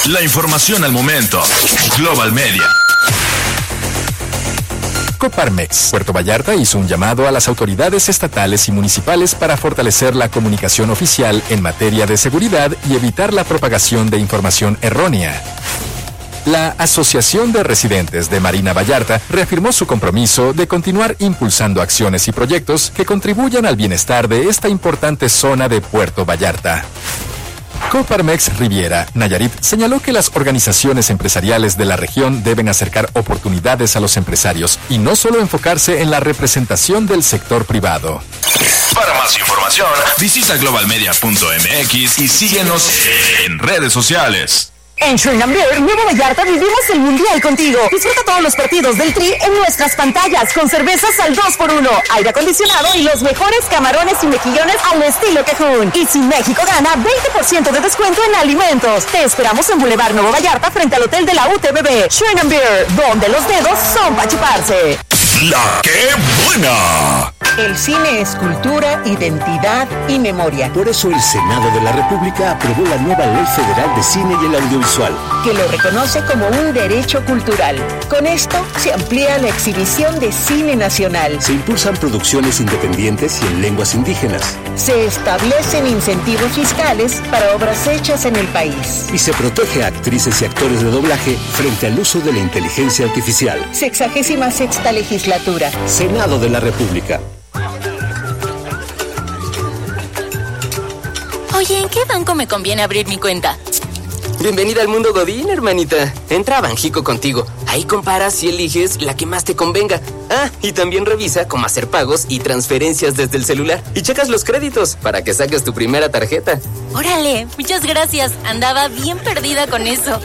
La información al momento. Global Media. Coparmex. Puerto Vallarta hizo un llamado a las autoridades estatales y municipales para fortalecer la comunicación oficial en materia de seguridad y evitar la propagación de información errónea. La Asociación de Residentes de Marina Vallarta reafirmó su compromiso de continuar impulsando acciones y proyectos que contribuyan al bienestar de esta importante zona de Puerto Vallarta. Coparmex Riviera, Nayarit, señaló que las organizaciones empresariales de la región deben acercar oportunidades a los empresarios y no solo enfocarse en la representación del sector privado. Para más información, visita globalmedia.mx y síguenos en redes sociales. En Shrine Beer, Nuevo Vallarta, vivimos el Mundial contigo. Disfruta todos los partidos del Tri en nuestras pantallas con cervezas al 2x1, aire acondicionado y los mejores camarones y mejillones al estilo Quejún. Y si México gana, 20% de descuento en alimentos. Te esperamos en Boulevard Nuevo Vallarta frente al hotel de la UTBB. Shrine Beer, donde los dedos son para chuparse. ¡La que buena! El cine es cultura, identidad y memoria. Por eso el Senado de la República aprobó la nueva Ley Federal de Cine y el Audiovisual, que lo reconoce como un derecho cultural. Con esto se amplía la exhibición de cine nacional. Se impulsan producciones independientes y en lenguas indígenas. Se establecen incentivos fiscales para obras hechas en el país. Y se protege a actrices y actores de doblaje frente al uso de la inteligencia artificial. 66ª legislatura. Senado de la República. Oye, ¿en qué banco me conviene abrir mi cuenta? Bienvenida al mundo Godín, hermanita. Entra a Banjico contigo. Ahí comparas y eliges la que más te convenga. Ah, y también revisa cómo hacer pagos y transferencias desde el celular. Y checas los créditos para que saques tu primera tarjeta. Órale, muchas gracias. Andaba bien perdida con eso.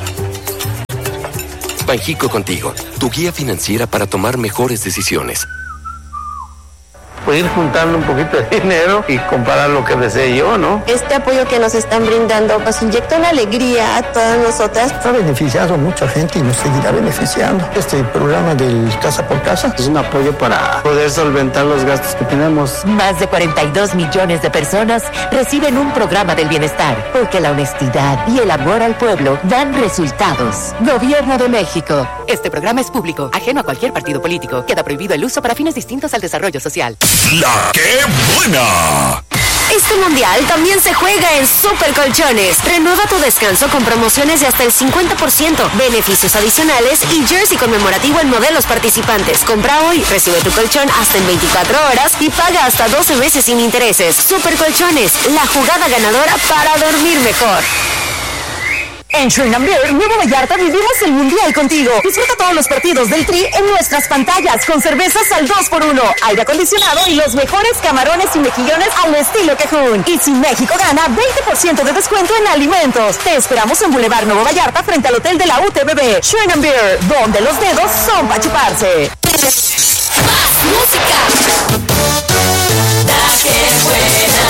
Banjico contigo, tu guía financiera para tomar mejores decisiones. Pues ir juntando un poquito de dinero y comparar lo que desee yo, ¿no? Este apoyo que nos están brindando pues inyecta una alegría a todas nosotras. Ha beneficiado a mucha gente y nos seguirá beneficiando. Este programa del Casa por Casa es un apoyo para poder solventar los gastos que tenemos. Más de 42 millones de personas reciben un programa del bienestar, porque la honestidad y el amor al pueblo dan resultados. Gobierno de México. Este programa es público, ajeno a cualquier partido político. Queda prohibido el uso para fines distintos al desarrollo social. ¡La que buena! Este mundial también se juega en Super Colchones. Renueva tu descanso con promociones de hasta el 50%, beneficios adicionales y jersey conmemorativo en modelos participantes. Compra hoy, recibe tu colchón hasta en 24 horas y paga hasta 12 meses sin intereses. Super Colchones, la jugada ganadora para dormir mejor. En Shrine Beer, Nuevo Vallarta, vivimos el Mundial contigo. Disfruta todos los partidos del Tri en nuestras pantallas con cervezas al 2x1, aire acondicionado y los mejores camarones y mejillones al estilo Quejún. Y si México gana, 20% de descuento en alimentos. Te esperamos en Boulevard Nuevo Vallarta frente al hotel de la UTBB. Shrine Beer, donde los dedos son para chuparse. ¡Más música! ¡La que buena!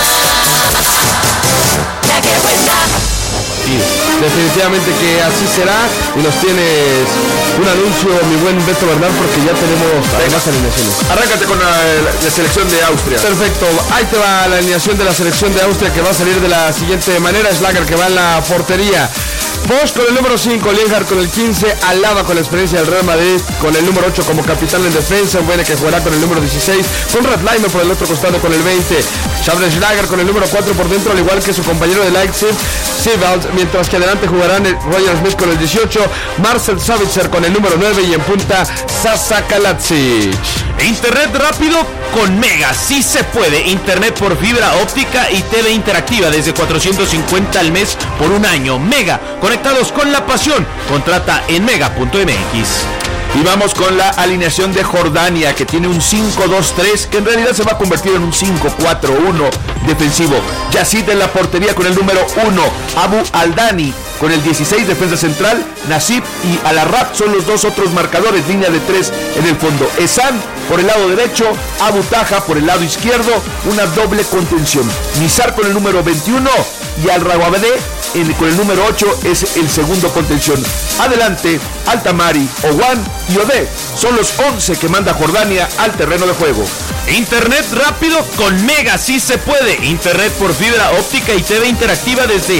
¡La que buena! Sí, definitivamente que así será. Y nos tienes un anuncio, mi buen Beto Bernal, porque ya tenemos más alineaciones. Arráncate con la selección de Austria. Perfecto, ahí te va la alineación de la selección de Austria, que va a salir de la siguiente manera. Schlager, que va en la portería. Bosch con el número 5, Lienhardt con el 15, Alaba con la experiencia del Real Madrid, con el número 8 como capitán en defensa, Wene, que jugará con el número 16, Konrad Laimer por el otro costado con el 20, Schlager con el número 4 por dentro, al igual que su compañero de Leipzig, Siebald, mientras que adelante jugarán Roger Smith con el 18, Marcel Savitzer con el número 9 y en punta Sasa Kaladzic. Internet rápido con Mega, sí se puede. Internet por fibra óptica y TV interactiva desde 450 al mes por un año. Mega, conectados con la pasión. Contrata en mega.mx. Y vamos con la alineación de Jordania, que tiene un 5-2-3, que en realidad se va a convertir en un 5-4-1 defensivo. Yazid en la portería con el número 1, Abu Aldani con el 16, defensa central, Nasib y Al-Arrab son los dos otros marcadores, línea de 3 en el fondo. Esan por el lado derecho, Abu Taha por el lado izquierdo, una doble contención. Nizar con el número 21 y Al-Rawabedeh con el número 8 es el segundo contención. Adelante, Altamari, Owan y Odé son los 11 que manda Jordania al terreno de juego. Internet rápido con Mega, sí se puede. Internet por fibra óptica y TV interactiva desde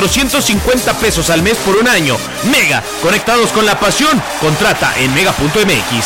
450 pesos al mes por un año. Mega, conectados con la pasión. Contrata en mega.mx.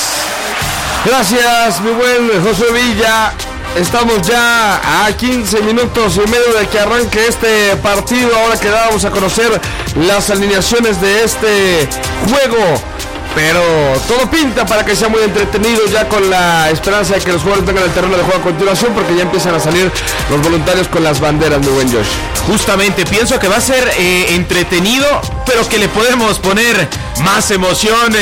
Gracias, mi buen José Villa. Estamos ya a 15 minutos y medio de que arranque este partido. Ahora que dábamos a conocer las alineaciones de este juego, pero todo pinta para que sea muy entretenido, ya con la esperanza de que los jugadores tengan el terreno de juego a continuación, porque ya empiezan a salir los voluntarios con las banderas, mi buen Josh. Justamente, pienso que va a ser entretenido, pero que le podemos poner más emoción,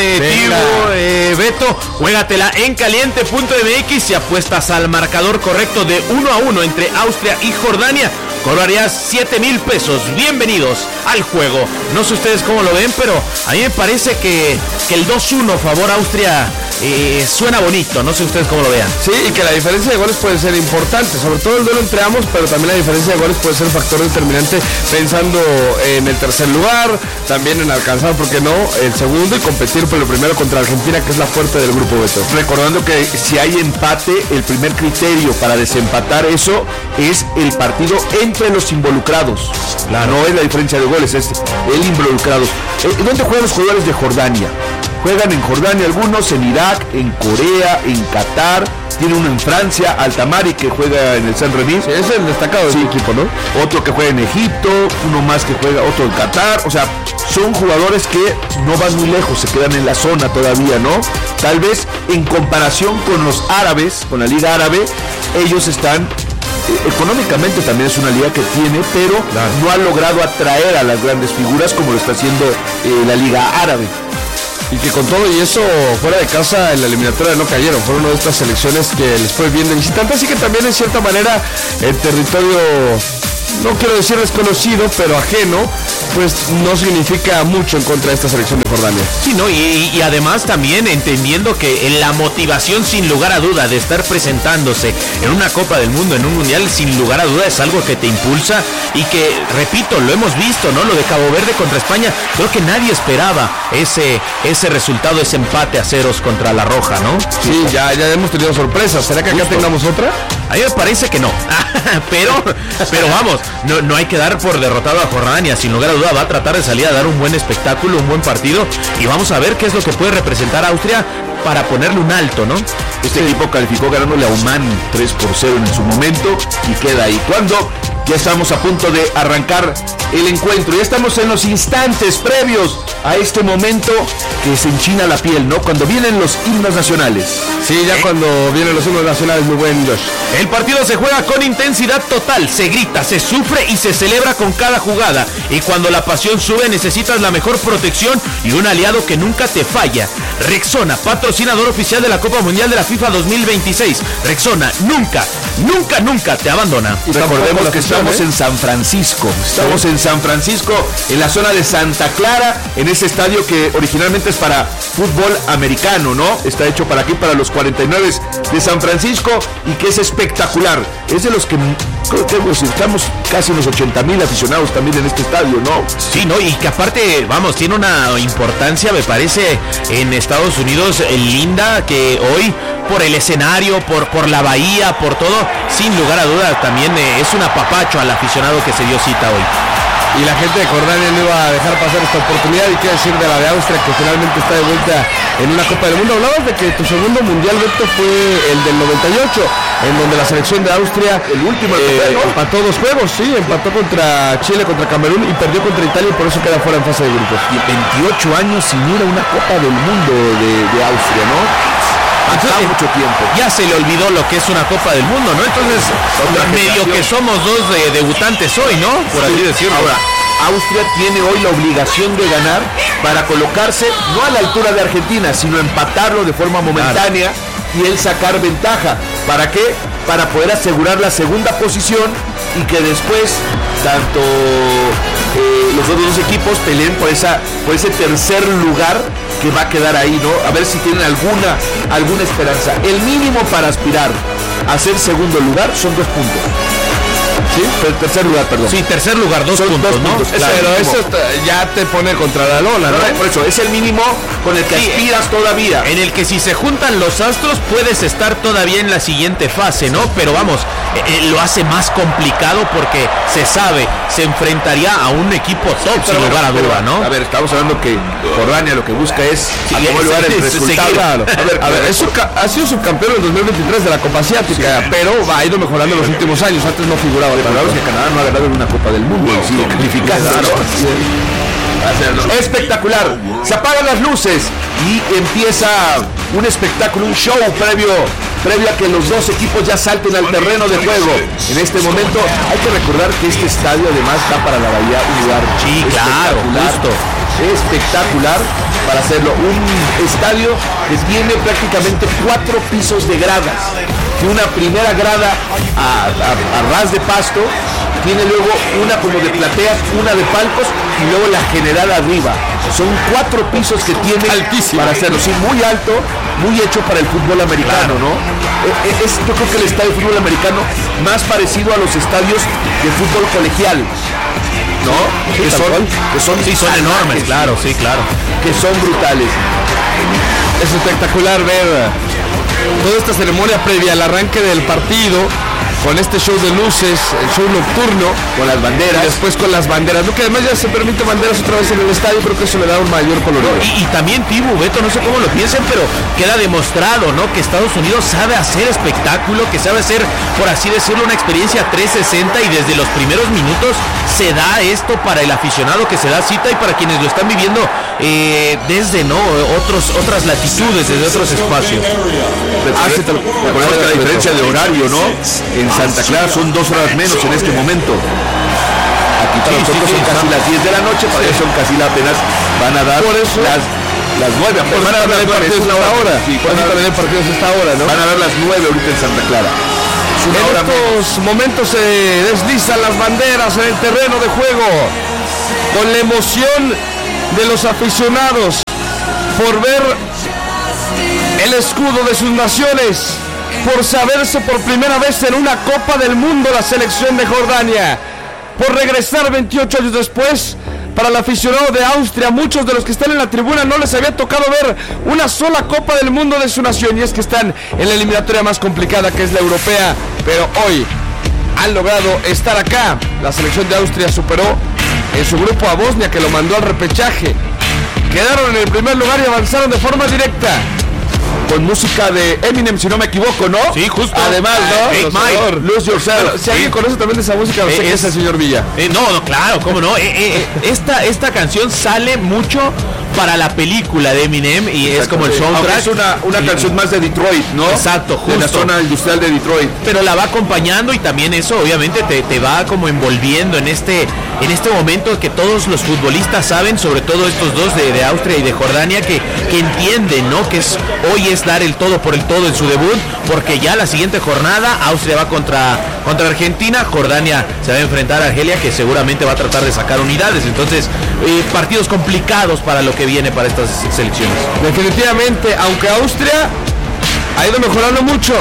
Tibo, Beto. Juégatela en caliente.mx y apuestas al marcador correcto de 1-1 entre Austria y Jordania. Cobrarías 7,000 pesos. Bienvenidos al juego. No sé ustedes cómo lo ven, pero a mí me parece que el 2-1 favor Austria suena bonito. No sé ustedes cómo lo vean. Sí, y que la diferencia de goles puede ser importante, sobre todo el duelo entre ambos, pero también la diferencia de goles puede ser factor determinante, pensando en el tercer lugar, también en alcanzar, ¿por qué no?, el segundo y competir por el primero contra Argentina, que es la fuerte del grupo, Beto. Recordando que si hay empate, el primer criterio para desempatar eso es el partido entre los involucrados. No es la diferencia de goles, es el involucrado. ¿Dónde juegan los jugadores de Jordania? Juegan en Jordania algunos, en Irak, en Corea, en Qatar. Tiene uno en Francia, Altamari, que juega en el San Remis. Sí, es el destacado de su equipo, ¿no? Otro que juega en Egipto, uno más que juega, otro en Qatar. O sea, son jugadores que no van muy lejos, se quedan en la zona todavía, ¿no? Tal vez en comparación con los árabes, con la Liga Árabe, ellos están... económicamente también es una liga que tiene, pero no ha logrado atraer a las grandes figuras como lo está haciendo la Liga Árabe. Y que con todo y eso, fuera de casa, en la eliminatoria no cayeron. Fueron una de estas selecciones que les fue bien de visitante. Así que también, en cierta manera, el territorio, no quiero decir desconocido, pero ajeno, pues no significa mucho en contra de esta selección de Jordania. Sí, ¿no? Y además también entendiendo que la motivación, sin lugar a duda, de estar presentándose en una Copa del Mundo, en un Mundial, sin lugar a duda es algo que te impulsa y que, repito, lo hemos visto, ¿no? Lo de Cabo Verde contra España, creo que nadie esperaba ese resultado, ese empate a ceros contra la Roja, ¿no? Sí, ya hemos tenido sorpresas. ¿Será que acá tengamos otra? A mí me parece que no, pero vamos, no hay que dar por derrotado a Jordania. Sin lugar a duda va a tratar de salir a dar un buen espectáculo, un buen partido, y vamos a ver qué es lo que puede representar a Austria para ponerle un alto, ¿no? Este equipo calificó ganándole a Oman 3-0 en su momento y queda ahí. Cuando ya estamos a punto de arrancar el encuentro, ya estamos en los instantes previos a este momento que se enchina la piel, ¿no? Cuando vienen los himnos nacionales. Sí, ya cuando vienen los himnos nacionales, muy buen Josh. El partido se juega con intensidad total, se grita, se sufre y se celebra con cada jugada. Y cuando la pasión sube, necesitas la mejor protección y un aliado que nunca te falla. Rexona, patrocinador oficial de la Copa Mundial de la FIFA 2026. Rexona nunca te abandona. Y recordemos que estamos en San Francisco. Estamos en San Francisco, en la zona de Santa Clara, en ese estadio que originalmente es para fútbol americano, ¿no? Está hecho para aquí, para los 49 de San Francisco, y que es espectacular. Es de los que estamos casi unos 80,000 aficionados también en este estadio, ¿no? Sí, ¿no? Y que aparte, vamos, tiene una importancia, me parece, en Estados Unidos linda, que hoy, por el escenario, por la bahía, por todo, sin lugar a dudas, también es un apapacho al aficionado que se dio cita hoy. Y la gente de Jordania no iba a dejar pasar esta oportunidad. Y qué decir de la de Austria, que finalmente está de vuelta en una Copa del Mundo. Hablabas de que tu segundo mundial, Beto, fue el del 98, en donde la selección de Austria, el último, empató 2 juegos, sí, empató contra Chile, contra Camerún, y perdió contra Italia, y por eso queda fuera en fase de grupos. Y 28 años sin ir a una Copa del Mundo de Austria, ¿no? Entonces, mucho tiempo. Ya se le olvidó lo que es una Copa del Mundo, ¿no? Entonces, medio que somos dos debutantes hoy, ¿no? Por así decirlo. Ahora, Austria tiene hoy la obligación de ganar para colocarse no a la altura de Argentina, sino empatarlo de forma momentánea, y él sacar ventaja. ¿Para qué? Para poder asegurar la segunda posición y que después tanto los otros dos equipos peleen por ese tercer lugar que va a quedar ahí, ¿no? A ver si tienen alguna esperanza. El mínimo para aspirar a ser segundo lugar son 2 puntos. ¿Sí? Tercer lugar, perdón. Sí, tercer lugar, 2 puntos, ¿no? Claro, pero eso ya te pone contra la lona, ¿no? Por eso, es el mínimo con el que aspiras todavía. En el que si se juntan los astros puedes estar todavía en la siguiente fase, ¿no? Pero vamos, lo hace más complicado porque se sabe, se enfrentaría a un equipo top, sin lugar a duda, ¿no? A ver, estamos hablando que Jordania lo que busca es lugar el resultado. Claro. A ver, ha sido subcampeón en 2023 de la Copa Asiática, pero ha ido mejorando en los últimos años. Antes no figuraba. Pero que Canadá no ha ganado en una Copa del Mundo. Espectacular. Se apagan las luces y empieza un espectáculo, un show previo a que los dos equipos ya salten al terreno de juego. En este momento hay que recordar que este estadio además da para la Bahía un lugar espectacular para hacerlo. Un estadio que tiene prácticamente 4 pisos de gradas. Y una primera grada a ras de pasto, tiene luego una como de plateas, una de palcos y luego la general arriba. Son 4 pisos que tiene altísimo para hacerlo, sí, muy alto, muy hecho para el fútbol americano, ¿no? Yo creo que el estadio de fútbol americano más parecido a los estadios de fútbol colegial, ¿no? Que son enormes, claro, sí, claro. Que son brutales. Es espectacular ver toda esta ceremonia previa al arranque del partido, con este show de luces, el show nocturno, con las banderas, y después con las banderas, lo que además ya se permite banderas otra vez en el estadio, creo que eso le da un mayor colorido. Y también Tibu, Beto, no sé cómo lo piensen, pero queda demostrado, ¿no? Que Estados Unidos sabe hacer espectáculo, que sabe hacer, por así decirlo, una experiencia 360 y desde los primeros minutos se da esto para el aficionado que se da cita y para quienes lo están viviendo desde otras latitudes, desde otros espacios. Recordemos que la diferencia de horario, ¿no? En Santa Clara son 2 horas menos en este momento. Aquí para nosotros son casi las 10 de la noche, para ellos son casi apenas van a dar las 9. Van a ver partidos a esta hora. Sí, van a ver partidos a esta hora, ¿no? Van a ver las 9 ahorita en Santa Clara. En estos momentos se deslizan las banderas en el terreno de juego, con la emoción de los aficionados por ver el escudo de sus naciones, por saberse por primera vez en una Copa del Mundo la selección de Jordania, por regresar 28 años después. Para el aficionado de Austria, muchos de los que están en la tribuna no les había tocado ver una sola Copa del Mundo de su nación, y es que están en la eliminatoria más complicada, que es la europea, pero hoy han logrado estar acá. La selección de Austria superó en su grupo a Bosnia, que lo mandó al repechaje. Quedaron en el primer lugar y avanzaron de forma directa. Con música de Eminem, si no me equivoco, ¿no? Sí, justo. Además, ¿no? Mike. Lose Yourself. Si alguien conoce también de esa música, sé que es el señor Villa. No, claro, cómo no. Esta canción sale mucho para la película de Eminem y es como el soundtrack. Es una canción más de Detroit, ¿no? Exacto, justo. De la zona industrial de Detroit. Pero la va acompañando y también eso obviamente te va como envolviendo en este momento que todos los futbolistas saben, sobre todo estos dos de Austria y de Jordania, que entienden, ¿no? Que hoy es dar el todo por el todo en su debut, porque ya la siguiente jornada Austria va contra Argentina, Jordania se va a enfrentar a Argelia, que seguramente va a tratar de sacar unidades. Entonces, partidos complicados para lo que viene para estas selecciones. Definitivamente, aunque Austria ha ido mejorando mucho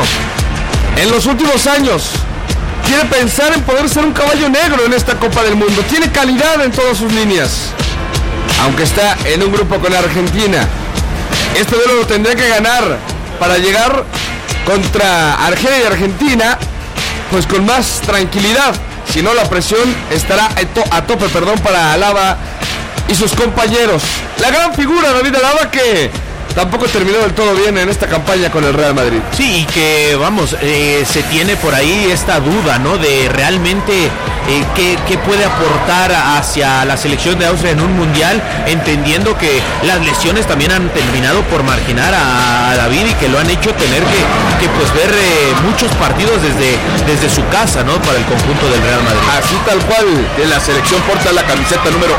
en los últimos años, quiere pensar en poder ser un caballo negro en esta Copa del Mundo. Tiene calidad en todas sus líneas, aunque está en un grupo con Argentina. Este duelo lo tendría que ganar para llegar contra Argelia y Argentina pues con más tranquilidad. Si no, la presión estará a tope para Alaba y sus compañeros. La gran figura David Alaba, que tampoco terminó del todo bien en esta campaña con el Real Madrid. Sí, y que vamos, se tiene por ahí esta duda, ¿no? De realmente qué puede aportar hacia la selección de Austria en un mundial, entendiendo que las lesiones también han terminado por marginar a David y que lo han hecho tener que pues ver muchos partidos desde su casa, ¿no? Para el conjunto del Real Madrid. Así tal cual, de la selección porta la camiseta número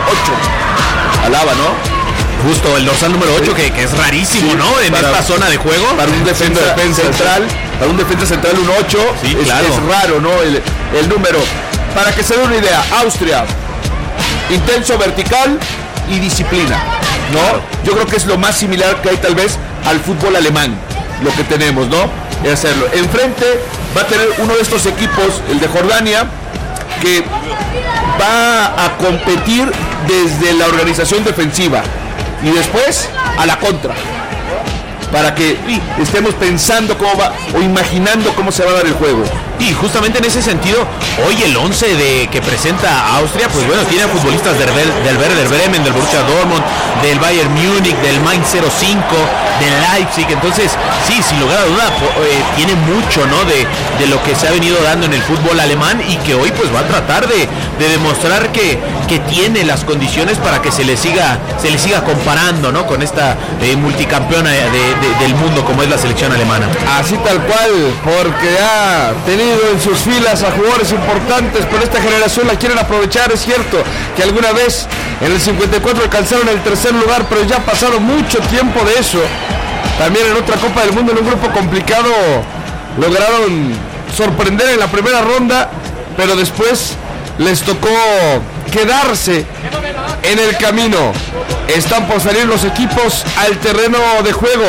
8. Alaba, ¿no? Justo, el dorsal número 8, que es rarísimo, sí, ¿no? En esta zona de juego. Para un defensa central, para un defensa central un 8, sí, es raro, ¿no? El número. Para que se dé una idea, Austria, intenso vertical y disciplina, ¿no? Claro. Yo creo que es lo más similar que hay tal vez al fútbol alemán, lo que tenemos, ¿no? Es hacerlo. Enfrente va a tener uno de estos equipos, el de Jordania, que va a competir desde la organización defensiva y después a la contra, para que estemos pensando cómo va o imaginando cómo se va a dar el juego. Y justamente en ese sentido, hoy el 11 que presenta Austria, pues bueno, tiene a futbolistas del Werder Bremen, del Borussia Dortmund, del Bayern Múnich, del Mainz 05, del Leipzig. Entonces, sí, sin lugar a duda, tiene mucho, ¿no? De lo que se ha venido dando en el fútbol alemán y que hoy pues va a tratar de demostrar que tiene las condiciones para que se le siga comparando, ¿no? Con esta multicampeona del mundo como es la selección alemana. Así tal cual, porque ha tenido en sus filas a jugadores importantes, pero esta generación la quieren aprovechar. Es cierto que alguna vez en el 54 alcanzaron el tercer lugar, pero ya ha pasado mucho tiempo de eso. También en otra Copa del Mundo, en un grupo complicado, lograron sorprender en la primera ronda, pero después les tocó quedarse en el camino. Están por salir los equipos al terreno de juego,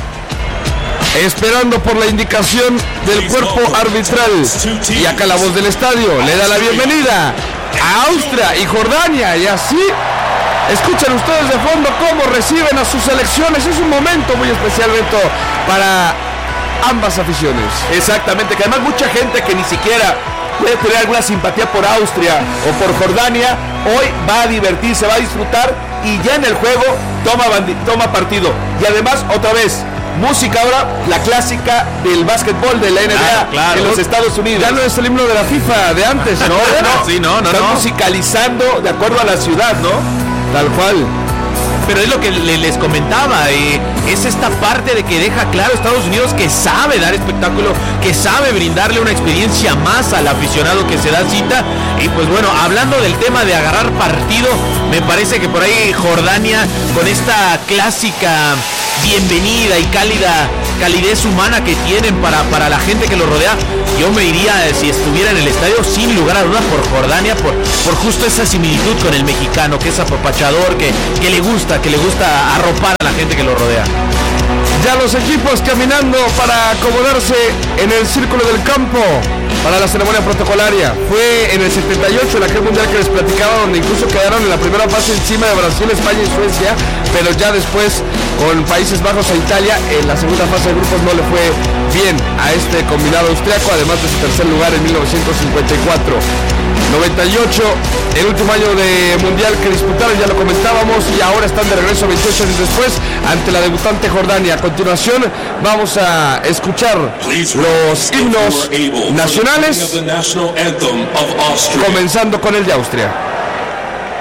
esperando por la indicación del cuerpo arbitral. Y acá la voz del estadio le da la bienvenida a Austria y Jordania. Y así escuchen ustedes de fondo cómo reciben a sus selecciones. Es un momento muy especial, Beto, para ambas aficiones. Exactamente, que además mucha gente que ni siquiera puede tener alguna simpatía por Austria o por Jordania, hoy va a divertirse, va a disfrutar y ya en el juego toma partido. Y además, otra vez, música ahora, la clásica del básquetbol de la NBA en los Estados Unidos. Ya no es el himno de la FIFA de antes, ¿no? Están musicalizando de acuerdo a la ciudad, ¿no? Tal cual. Pero es lo que les comentaba, es esta parte de que deja claro Estados Unidos que sabe dar espectáculo, que sabe brindarle una experiencia más al aficionado que se da cita. Y pues bueno, hablando del tema de agarrar partido, me parece que por ahí Jordania, con esta clásica bienvenida y calidez humana que tienen para la gente que los rodea, yo me iría, si estuviera en el estadio, sin lugar a dudas por Jordania, por justo esa similitud con el mexicano, que es apapachador, que le gusta arropar a la gente que lo rodea. Ya los equipos caminando para acomodarse en el círculo del campo para la ceremonia protocolaria. Fue en el 78, el aquel mundial que les platicaba, donde incluso quedaron en la primera fase encima de Brasil, España y Suecia, pero ya después con Países Bajos e Italia en la segunda fase de grupos no le fue bien a este combinado austriaco, además de su tercer lugar en 1954. 98, el último año de mundial que disputaron, ya lo comentábamos, y ahora están de regreso 28 años después ante la debutante Jordania. A continuación vamos a escuchar los himnos nacionales, comenzando con el de Austria.